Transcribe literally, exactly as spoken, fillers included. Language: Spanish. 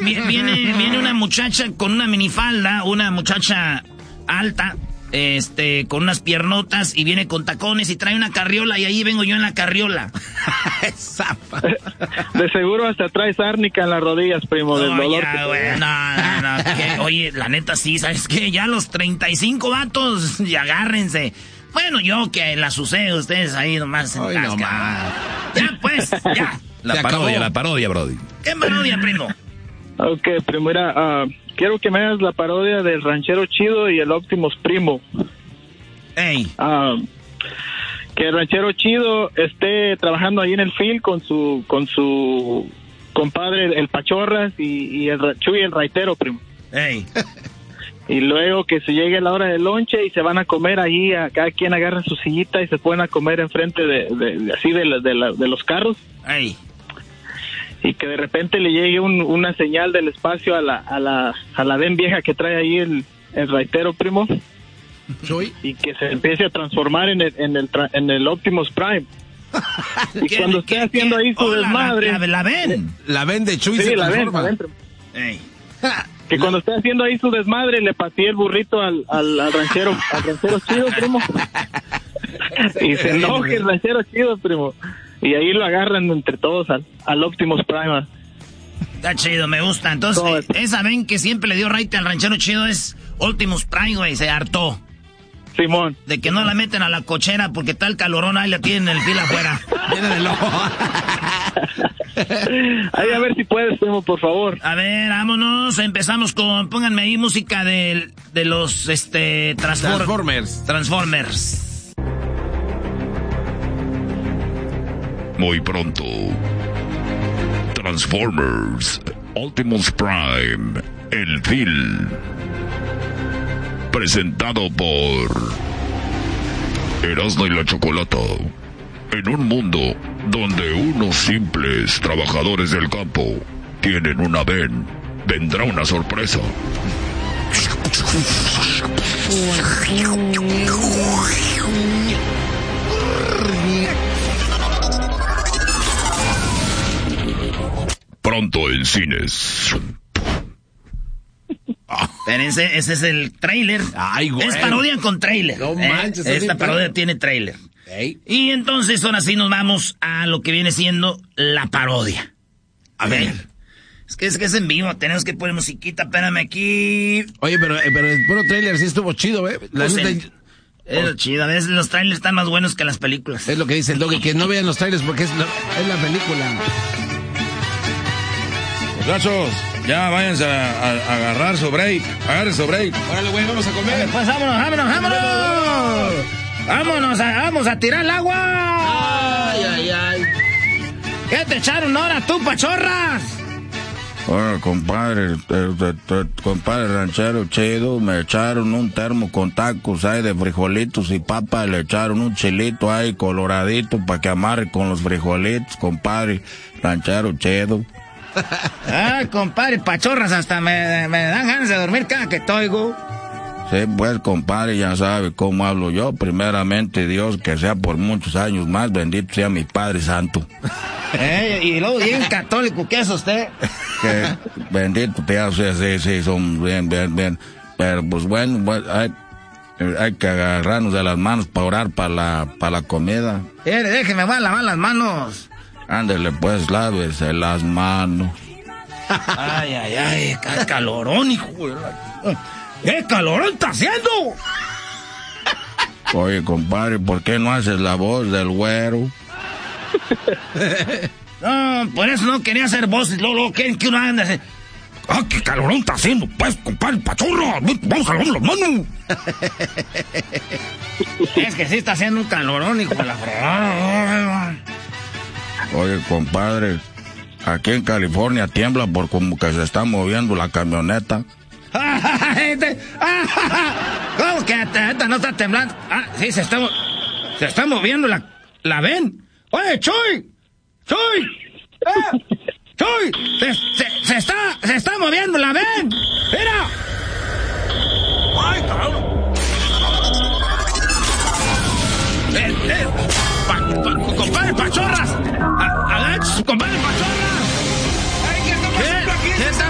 viene, viene una muchacha con una minifalda, una muchacha alta, este, con unas piernotas y viene con tacones y trae una carriola y ahí vengo yo en la carriola. De seguro hasta traes árnica en las rodillas, primo, del no, dolor. Ya, que güey, no, no, no, que, oye, la neta sí, ¿sabes qué? Ya los treinta y cinco vatos, y agárrense. Bueno, yo que la sucede, ustedes ahí nomás en Ay, no casca. Ya, pues, ya. La Se parodia, acabó. la parodia, Brody. ¿Qué parodia, primo? Ok, primo, mira, uh, quiero que me hagas la parodia del Ranchero Chido y el Optimus Primo. Ey. Uh, que el Ranchero Chido esté trabajando ahí en el field con su con su compadre, el Pachorras, y, y el Chuy, el Raitero, primo. Ey. Y luego que se llegue la hora del lonche y se van a comer ahí, a cada quien agarra su sillita y se ponen a comer enfrente de, de, de así de, la, de, la, de los carros. Ey. Y que de repente le llegue un, una señal del espacio a la a la a la ven vieja que trae ahí el, el Raitero, primo. Chuy. Y que se empiece a transformar en el en el, tra- en el Optimus Prime. Y ¿Qué- cuando qué- esté haciendo qué? ahí su Oh, la- desmadre, La, la, la ven. La ven de Chuy sí, se la ven, transforma. la ven, primo. Ey. Que cuando esté haciendo ahí su desmadre le pateé el burrito al, al, al ranchero, al ranchero chido, primo. Y se enoje el ranchero chido, primo. Y ahí lo agarran entre todos al, al Optimus Prime. Está chido, me gusta. Entonces, No, eh, esa ven que siempre le dio raite al ranchero chido es Optimus Prime, güey. Se hartó. Simón. De que no la meten a la cochera porque tal calorón ahí la tienen en el fila afuera. Viene el ojo. Ahí a ver si puedes, primo, por favor. A ver, vámonos. Empezamos con... Pónganme ahí música de, de los, este... Transform- Transformers. Transformers. Muy pronto. Transformers Optimus Prime, el film. Presentado por Erasmo y la Chocolata. En un mundo donde unos simples trabajadores del campo tienen una ven, vendrá una sorpresa. Pronto en cines. Espérense, ese es el tráiler. Ay, güey. Es parodia con tráiler. No ¿eh? manches, está Esta bien parodia perro. tiene tráiler. Ey. Y entonces ahora sí nos vamos a lo que viene siendo la parodia. A ¿Ok? ver. Es que es que es en vivo, tenemos que poner musiquita, espérame aquí. Oye, pero, eh, pero el puro trailer sí estuvo chido, ¿eh? La Pues neta, el- Es lo chido, a veces los trailers están más buenos que las películas. es lo que dice el Doggy, que no vean los trailers porque es, lo- es la película. Muchachos, ya váyanse a, a- a agarrar su break. Agarren su break. Órale, güey, vamos a comer. Pues vámonos, vámonos, vámonos. Vámonos, a, vamos a tirar el agua. Ay, ay, ay. ¿Qué te echaron ahora tú, pachorras? Bueno, compadre, eh, eh, eh, compadre ranchero chido, me echaron un termo con tacos ahí de frijolitos y papa, le echaron un chilito ahí coloradito para que amarre con los frijolitos, compadre ranchero chido. Ay, compadre, pachorras, hasta me, me dan ganas de dormir cada que te oigo. Sí, pues, compadre, ya sabe cómo hablo yo. Primeramente, Dios, que sea por muchos años más, bendito sea mi Padre Santo. Eh, y luego bien católico, ¿qué es usted? Que bendito te sea, sí, sí, son bien, bien, bien. Pero, pues, bueno, pues, hay, hay que agarrarnos de las manos para orar para la, para la comida. Eh, déjeme, voy a lavar las manos. Ándele, pues, lávese las manos. Ay, ay, ay, qué calorón, hijo de la... ¿Qué calorón está haciendo? Oye, compadre, ¿por qué no haces la voz del güero? No, por eso no quería hacer voces, luego, luego quieren que uno ande así. ¡Ah, qué calorón está haciendo! Pues, compadre, pachorra, vamos a lavar las manos. Es que sí está haciendo un calorón, hijo de la fregada. Oye, compadre, aquí en California tiembla por como que se está moviendo la camioneta. ¿Cómo que esta no está temblando? Ah, sí, se está, se está moviendo la, la ven. Oye, Chuy, Chuy, ¡Eh! Chuy, se, se, se está